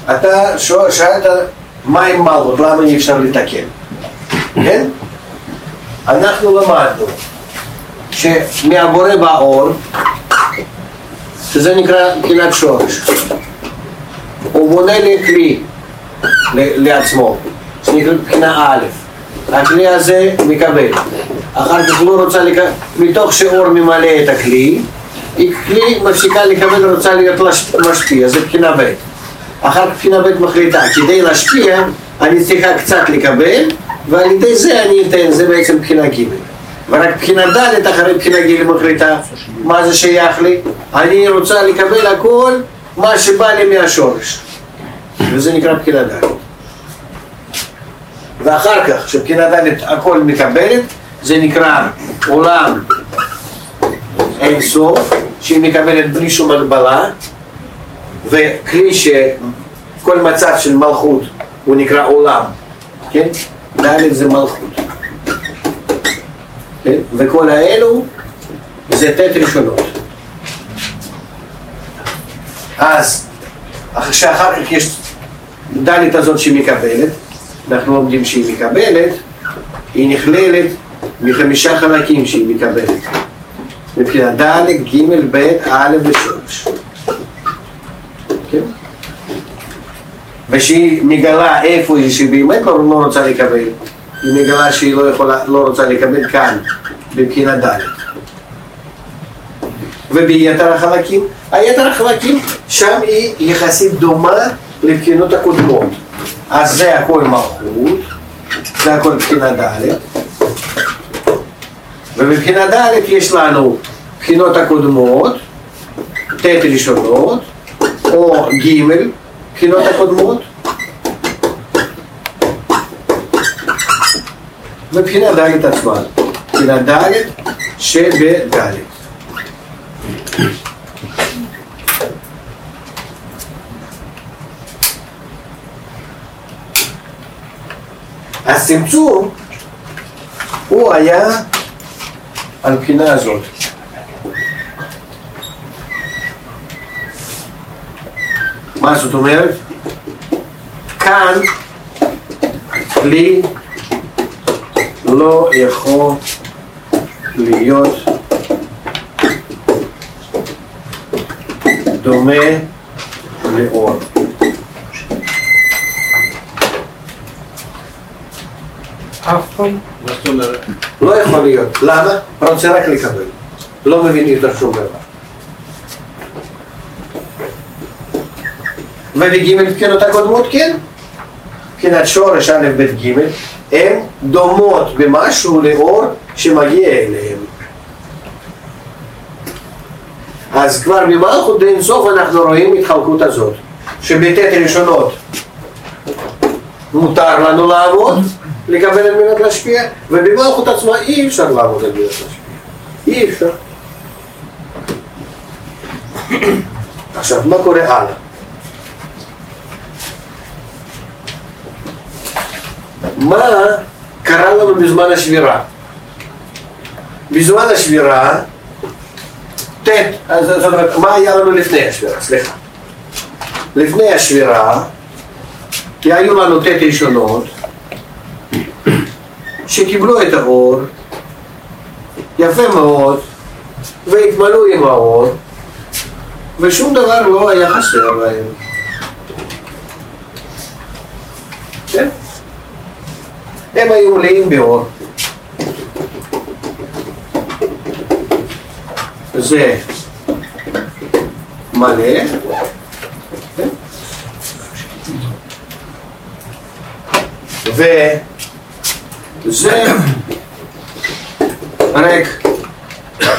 אתה שאלת מה עם מלכות, למה אי אפשר לתקן? כן? אנחנו למדנו שמהבורא באור, שזה נקרא בחינת שורש, הוא בונה לי כלי לעצמו, שנקרא בחינה א', הכלי הזה מקבל, אחר כך הוא רוצה לקבל, מתוך שאור ממלא את הכלי, כלי מפסיקה לקבל ורוצה להיות משפיע, זה בחינה ב'. אחר כך בחינה ב' מחליטה, כדי להשפיע אני צריכה קצת לקבל, ועל ידי זה אני אתן, זה בעצם בחינה ג'. ורק בחינה ד' אחרי בחינה ג' מחליטה, מה זה שייך לי? אני רוצה לקבל הכל מה שבא לי מהשורש, וזה נקרא בחינה ד'. ואחר כך שבחינה ד' הכל מקבלת, זה נקרא עולם אין סוף, שהיא מקבלת בלי שום הגבלה, וכלי שכל מצב של מלכות הוא נקרא עולם, כן? ד' זה מלכות, כן? וכל האלו זה תת ראשונות. אז שאחר כך יש ד' הזאת שהיא מקבלת, אנחנו לומדים שהיא מקבלת, היא נכללת מחמישה חלקים שהיא מקבלת, מבחינת ד', ג', ב', א' ושורש. כן? ושהיא מגלה איפה היא שבאמת לא רוצה לקבל, היא מגלה שהיא לא רוצה לקבל כאן, מבחינת ד'. וביתר החלקים, היתר החלקים שם היא יחסית דומה לבחינות הקודמות. אז זה הכל מלכות, זה הכל בחינת ד'. ובבחינת ד' יש לנו בחינות הקודמות, ת' ראשונות, או ג' בחינות הקודמות, ובחינת ד' עצמה, בחינת ד' שבד'. הצמצום הוא היה על בחינה הזאת. מה זאת אומרת? כאן כלי לא יכול להיות דומה לאור. אף פעם? מה זאת אומרת? לא יכול להיות. למה? רוצה רק לקבל. לא מבין יותר שום דבר. ובג' בחינות הקודמות כן. בחינת שורש א' ב' ג' הן דומות במשהו לאור שמגיע אליהם. אז כבר במלכות אין סוף אנחנו רואים התחלקות הזאת, שבתת ראשונות מותר לנו לעבוד, לקבל על מנת להשפיע, ובמלכות עצמה אי אפשר לעבוד על מנת להשפיע. אי אפשר. עכשיו, מה קורה הלאה? מה קרה לנו בזמן השבירה? בזמן השבירה, זאת אומרת, מה היה לנו לפני השבירה? סליחה. לפני השבירה, כי היו לנו ת' ראשונות, שקיבלו את האור, יפה מאוד, והתמלאו עם האור, ושום דבר לא היה חסר להם. כן? הם היו מלאים באור. זה מלא, כן? וזה ריק.